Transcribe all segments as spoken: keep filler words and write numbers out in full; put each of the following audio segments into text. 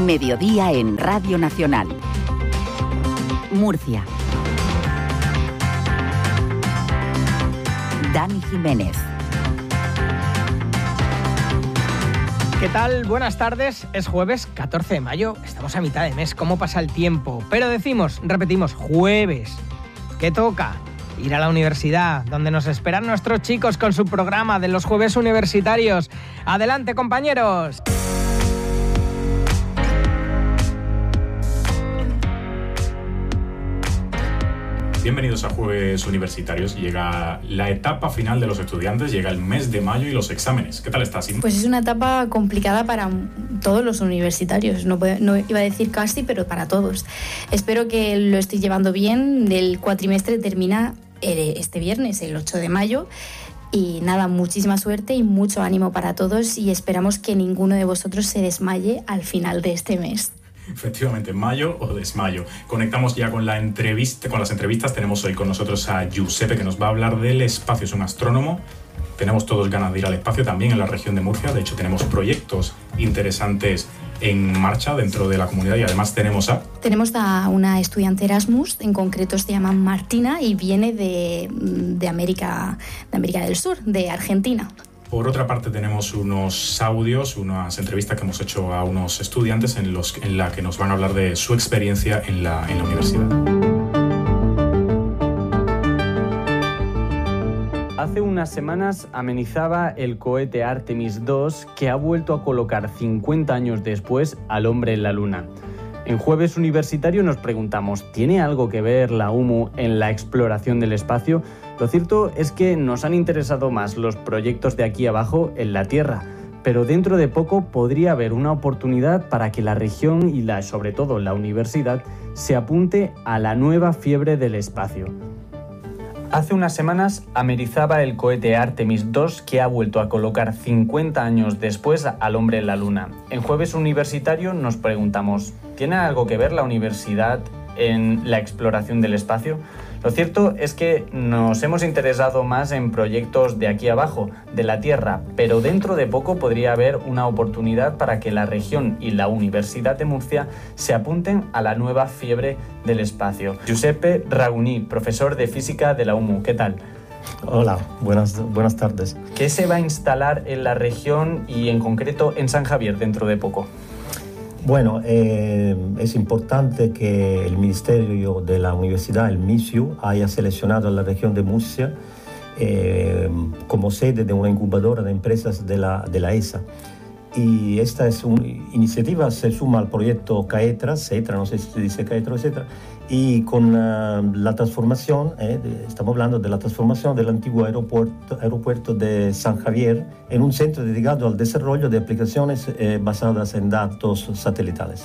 Mediodía en Radio Nacional. Murcia. Dani Jiménez. ¿Qué tal? Buenas tardes. Es jueves catorce de mayo. Estamos a mitad de mes. ¿Cómo pasa el tiempo? Pero decimos, repetimos, jueves. ¿Qué toca? Ir a la universidad, donde nos esperan nuestros chicos con su programa de los jueves universitarios. ¡Adelante, compañeros! Bienvenidos a Jueves Universitarios. Llega la etapa final de los estudiantes, llega el mes de mayo y los exámenes. ¿Qué tal estás, Sim? Pues es una etapa complicada para todos los universitarios, no, no iba a decir casi, pero para todos. Espero que lo estéis llevando bien. El cuatrimestre termina este viernes, el ocho de mayo. Y nada, muchísima suerte y mucho ánimo para todos y esperamos que ninguno de vosotros se desmaye al final de este mes. Efectivamente, mayo o desmayo. Conectamos ya con la entrevista, con las entrevistas. Tenemos hoy con nosotros a Giuseppe, que nos va a hablar del espacio. Es un astrónomo. Tenemos todos ganas de ir al espacio también en la región de Murcia. De hecho, tenemos proyectos interesantes en marcha dentro de la comunidad y además tenemos a... Tenemos a una estudiante Erasmus, en concreto se llama Martina y viene de, de, América, de América del Sur, de Argentina. Por otra parte tenemos unos audios, unas entrevistas que hemos hecho a unos estudiantes en, los, en la que nos van a hablar de su experiencia en la, en la universidad. Hace unas semanas amenizaba el cohete Artemis dos, que ha vuelto a colocar cincuenta años después al hombre en la Luna. En Jueves Universitario nos preguntamos, ¿tiene algo que ver la U M U en la exploración del espacio? Lo cierto es que nos han interesado más los proyectos de aquí abajo en la Tierra, pero dentro de poco podría haber una oportunidad para que la región y la, sobre todo la universidad se apunte a la nueva fiebre del espacio. Hace unas semanas amerizaba el cohete Artemis dos, que ha vuelto a colocar cincuenta años después al hombre en la Luna. En Jueves Universitario nos preguntamos, ¿tiene algo que ver la universidad en la exploración del espacio? Lo cierto es que nos hemos interesado más en proyectos de aquí abajo, de la Tierra, pero dentro de poco podría haber una oportunidad para que la región y la Universidad de Murcia se apunten a la nueva fiebre del espacio. Giuseppe Raguni, profesor de física de la U M U, ¿qué tal? Hola, buenas, buenas tardes. ¿Qué se va a instalar en la región y en concreto en San Javier dentro de poco? Bueno, eh, es importante que el Ministerio de la Universidad, el MISIU, haya seleccionado la región de Murcia eh, como sede de una incubadora de empresas de la, de la E S A. Y esta es una iniciativa, se suma al proyecto CAETRA, CETRA, no sé si se dice CAETRA o CETRA, y con uh, la transformación, eh, de, estamos hablando de la transformación del antiguo aeropuerto, aeropuerto de San Javier en un centro dedicado al desarrollo de aplicaciones eh, basadas en datos satelitales.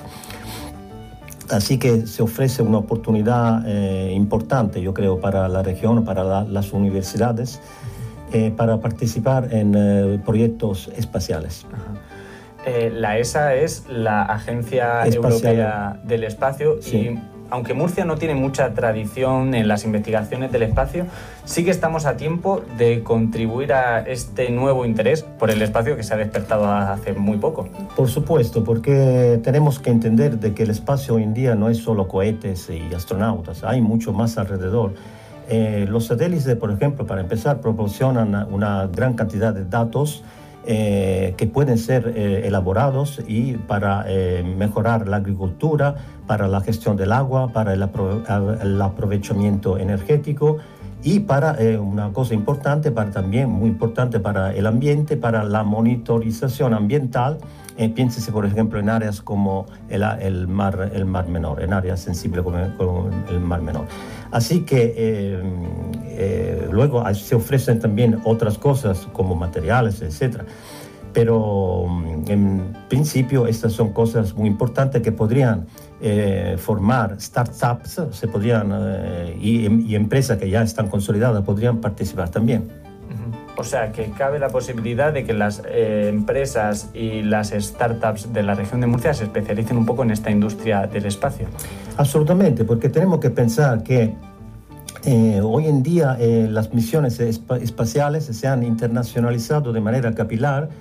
Así que se ofrece una oportunidad eh, importante, yo creo, para la región, para la, las universidades, eh, para participar en eh, proyectos espaciales. Ajá. Eh, la E S A es la Agencia Espacial Europea del Espacio, sí. Y aunque Murcia no tiene mucha tradición en las investigaciones del espacio, sí que estamos a tiempo de contribuir a este nuevo interés por el espacio que se ha despertado hace muy poco. Por supuesto, porque tenemos que entender de que el espacio hoy en día no es solo cohetes y astronautas, hay mucho más alrededor. Eh, los satélites, por ejemplo, para empezar, proporcionan una gran cantidad de datos Eh, que pueden ser eh, elaborados y para eh, mejorar la agricultura, para la gestión del agua, para el, apro- el aprovechamiento energético y para eh, una cosa importante, para también muy importante para el ambiente, para la monitorización ambiental. Eh, piénsese, por ejemplo, en áreas como el, el, mar, el mar menor, en áreas sensibles como, como el mar menor. Así que eh, eh, luego se ofrecen también otras cosas como materiales, etcétera. Pero en principio estas son cosas muy importantes que podrían eh, formar startups, se podrían, eh, y, y empresas que ya están consolidadas podrían participar también. O sea, que cabe la posibilidad de que las eh, empresas y las startups de la región de Murcia se especialicen un poco en esta industria del espacio. Absolutamente, porque tenemos que pensar que eh, hoy en día eh, las misiones esp- espaciales se han internacionalizado de manera capilar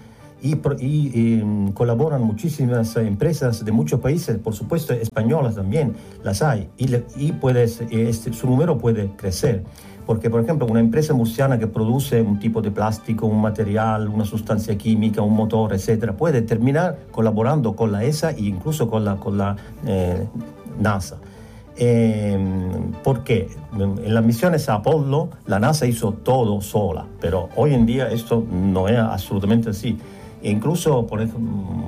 y, y, y colaboran muchísimas empresas de muchos países, por supuesto españolas también, las hay, y, le, y puedes, este, su número puede crecer. Porque, por ejemplo, una empresa murciana que produce un tipo de plástico, un material, una sustancia química, un motor, etcétera, puede terminar colaborando con la E S A e incluso con la, con la eh, NASA. Eh, porque en las misiones Apollo la NASA hizo todo sola, pero hoy en día esto no es absolutamente así. E incluso, por ejemplo,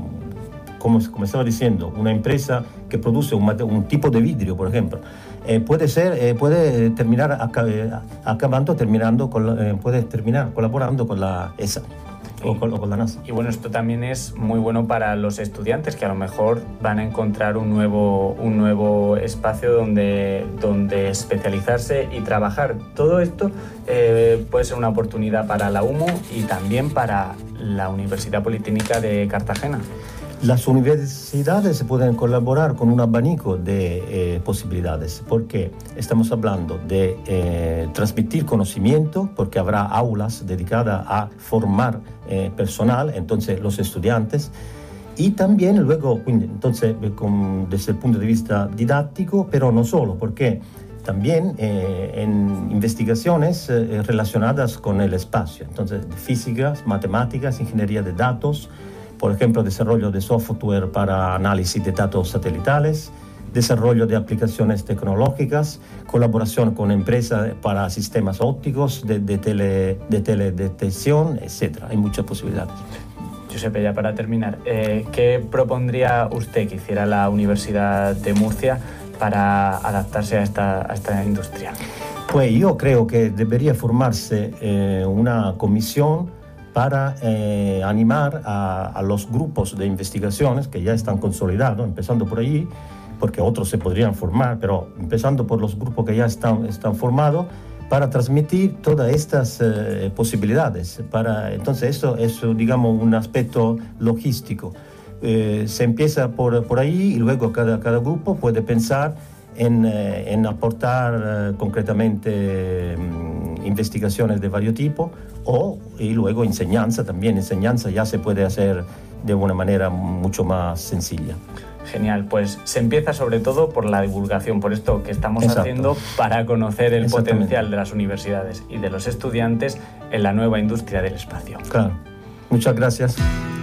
como, como estaba diciendo, una empresa que produce un, un tipo de vidrio, por ejemplo, eh, puede ser, eh, puede terminar acabando, terminando, con, eh, puede terminar colaborando con la E S A. O con, o con la NASA. Y bueno, esto también es muy bueno para los estudiantes que a lo mejor van a encontrar un nuevo, un nuevo espacio donde, donde especializarse y trabajar. Todo esto eh, puede ser una oportunidad para la U M O y también para la Universidad Politécnica de Cartagena. Las universidades pueden colaborar con un abanico de eh, posibilidades, porque estamos hablando de eh, transmitir conocimiento, porque habrá aulas dedicadas a formar eh, personal, entonces los estudiantes, y también luego, entonces, con, desde el punto de vista didáctico, pero no solo, porque también eh, en investigaciones eh, relacionadas con el espacio, entonces físicas, matemáticas, ingeniería de datos, por ejemplo, desarrollo de software para análisis de datos satelitales, desarrollo de aplicaciones tecnológicas, colaboración con empresas para sistemas ópticos, de, de, tele, de teledetección, etcétera. Hay muchas posibilidades. Giuseppe, ya para terminar, eh, ¿qué propondría usted que hiciera la Universidad de Murcia para adaptarse a esta, a esta industria? Pues yo creo que debería formarse eh, una comisión para eh, animar a, a los grupos de investigaciones que ya están consolidados, empezando por allí, porque otros se podrían formar, pero empezando por los grupos que ya están, están formados, para transmitir todas estas eh, posibilidades. Para, entonces, eso es, digamos, un aspecto logístico. Eh, se empieza por, por ahí y luego cada, cada grupo puede pensar en, eh, en aportar eh, concretamente eh, investigaciones de varios tipos, o y luego enseñanza también. Enseñanza ya se puede hacer de una manera mucho más sencilla. Genial, pues se empieza sobre todo por la divulgación, por esto que estamos Exacto. haciendo para conocer el potencial de las universidades y de los estudiantes en la nueva industria del espacio. Claro, muchas gracias.